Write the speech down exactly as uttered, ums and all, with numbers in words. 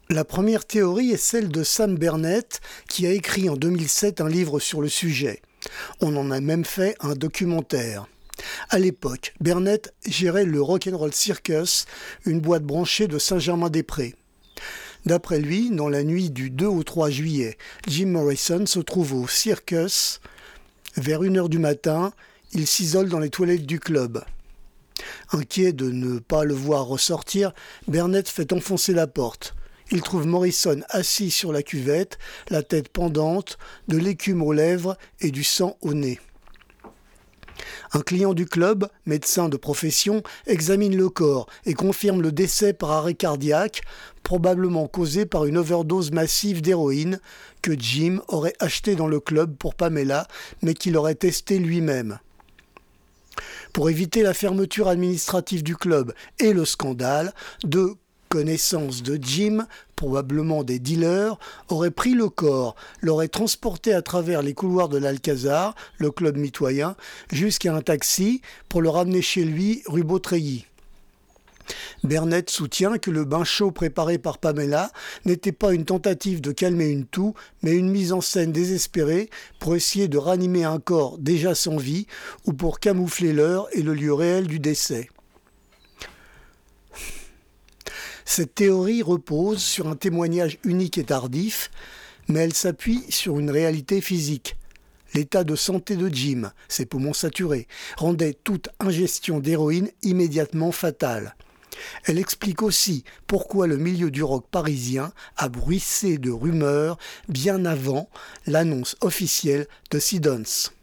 La première théorie est celle de Sam Bernett, qui a écrit en deux mille sept un livre sur le sujet. On en a même fait un documentaire. À l'époque, Bernett gérait le Rock'n'Roll Circus, une boîte branchée de Saint-Germain-des-Prés. D'après lui, dans la nuit du deux au trois juillet, Jim Morrison se trouve au Circus. Vers une heure du matin, il s'isole dans les toilettes du club. Inquiet de ne pas le voir ressortir, Bernett fait enfoncer la porte. Il trouve Morrison assis sur la cuvette, la tête pendante, de l'écume aux lèvres et du sang au nez. Un client du club, médecin de profession, examine le corps et confirme le décès par arrêt cardiaque, probablement causé par une overdose massive d'héroïne que Jim aurait acheté dans le club pour Pamela, mais qu'il aurait testé lui-même. Pour éviter la fermeture administrative du club et le scandale, deux connaissances de Jim, probablement des dealers, auraient pris le corps, l'auraient transporté à travers les couloirs de l'Alcazar, le club mitoyen, jusqu'à un taxi pour le ramener chez lui rue Beautreilly. Bernett soutient que le bain chaud préparé par Pamela n'était pas une tentative de calmer une toux, mais une mise en scène désespérée pour essayer de ranimer un corps déjà sans vie ou pour camoufler l'heure et le lieu réel du décès. Cette théorie repose sur un témoignage unique et tardif, mais elle s'appuie sur une réalité physique. L'état de santé de Jim, ses poumons saturés, rendait toute ingestion d'héroïne immédiatement fatale. Elle explique aussi pourquoi le milieu du rock parisien a bruissé de rumeurs bien avant l'annonce officielle de Seedance.